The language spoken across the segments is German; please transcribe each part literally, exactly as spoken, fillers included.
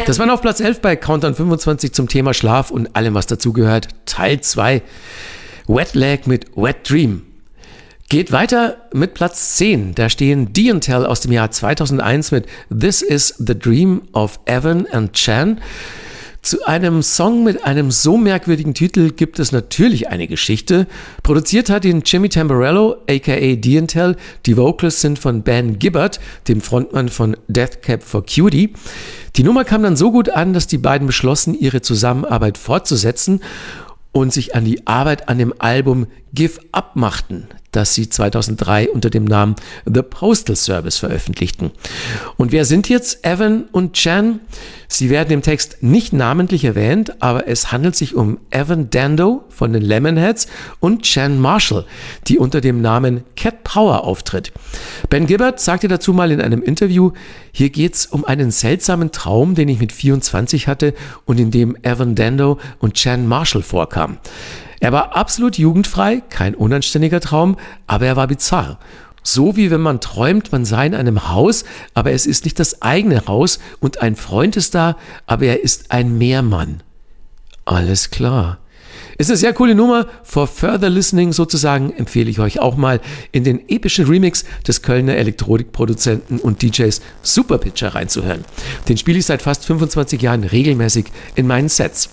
Das waren auf Platz elf bei Countdown fünfundzwanzig zum Thema Schlaf und allem, was dazugehört. Teil zwei. Wet Leg mit Wet Dream. Geht weiter mit Platz zehn. Da stehen D and Tell aus dem Jahr zweitausendeins mit This is the Dream of Evan and Chan. Zu einem Song mit einem so merkwürdigen Titel gibt es natürlich eine Geschichte. Produziert hat ihn Jimmy Tamborello, aka D and Tell. Die Vocals sind von Ben Gibbard, dem Frontmann von Death Cab for Cutie. Die Nummer kam dann so gut an, dass die beiden beschlossen, ihre Zusammenarbeit fortzusetzen und sich an die Arbeit an dem Album Give Up machten, das sie zweitausenddrei unter dem Namen The Postal Service veröffentlichten. Und wer sind jetzt Evan und Chan? Sie werden im Text nicht namentlich erwähnt, aber es handelt sich um Evan Dando von den Lemonheads und Chan Marshall, die unter dem Namen Cat Power auftritt. Ben Gibbard sagte dazu mal in einem Interview, hier geht's um einen seltsamen Traum, den ich mit vierundzwanzig hatte und in dem Evan Dando und Chan Marshall vorkamen. Er war absolut jugendfrei, kein unanständiger Traum, aber er war bizarr. So wie wenn man träumt, man sei in einem Haus, aber es ist nicht das eigene Haus und ein Freund ist da, aber er ist ein Meermann. Alles klar. Ist eine sehr coole Nummer. For further listening sozusagen empfehle ich euch auch mal in den epischen Remix des Kölner Elektronikproduzenten und D Js Superpitcher reinzuhören. Den spiele ich seit fast fünfundzwanzig Jahren regelmäßig in meinen Sets.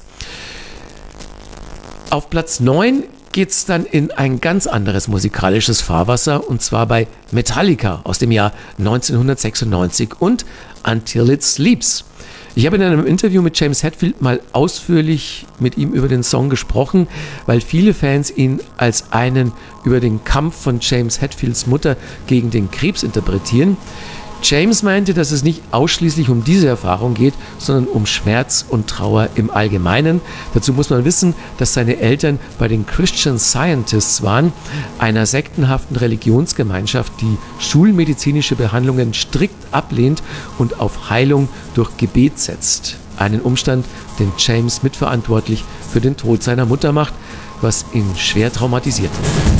Auf Platz neun geht's dann in ein ganz anderes musikalisches Fahrwasser und zwar bei Metallica aus dem Jahr neunzehnhundertsechsundneunzig und Until It Sleeps. Ich habe in einem Interview mit James Hetfield mal ausführlich mit ihm über den Song gesprochen, weil viele Fans ihn als einen über den Kampf von James Hetfields Mutter gegen den Krebs interpretieren. James meinte, dass es nicht ausschließlich um diese Erfahrung geht, sondern um Schmerz und Trauer im Allgemeinen. Dazu muss man wissen, dass seine Eltern bei den Christian Scientists waren, einer sektenhaften Religionsgemeinschaft, die schulmedizinische Behandlungen strikt ablehnt und auf Heilung durch Gebet setzt. Einen Umstand, den James mitverantwortlich für den Tod seiner Mutter macht, was ihn schwer traumatisiert.